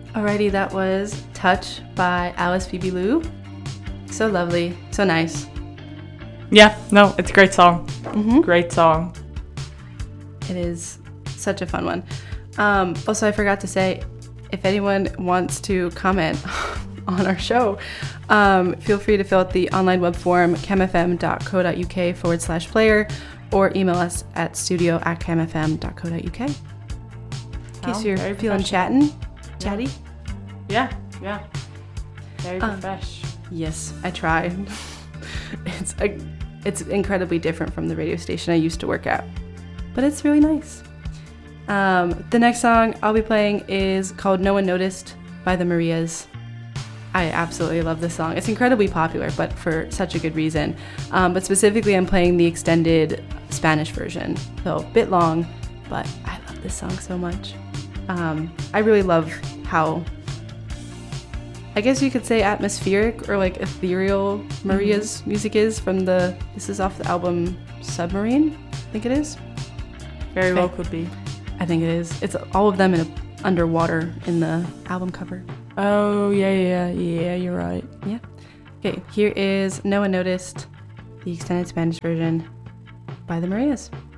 Alrighty, that was Touch by Alice Phoebe Lou. So lovely, so nice. Yeah, no, it's a great song. Mm-hmm. Great song. It is such a fun one. Also, I forgot to say, if anyone wants to comment on our show, feel free to fill out the online web form, camfm.co.uk/player, or email us at studio@camfm.co.uk. In case you're feeling chatty. Yeah. Very fresh. Yes, I tried. It's incredibly different from the radio station I used to work at, but it's really nice. The next song I'll be playing is called No One Noticed by the Marias. I absolutely love this song. It's incredibly popular, but for such a good reason. But specifically, I'm playing the extended Spanish version. So a bit long, but I love this song so much. I really love how, I guess you could say, atmospheric or like ethereal Maria's music is this is off the album Submarine, I think it is. Very well could be. I think it is. It's all of them underwater in the album cover. Oh, yeah, you're right. Yeah. Okay, here is No One Noticed, the extended Spanish version by the Marias.